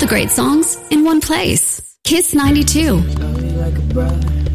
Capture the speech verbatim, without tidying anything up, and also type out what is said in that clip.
the great songs in one place. Kiss ninety-two. Love me like a brother.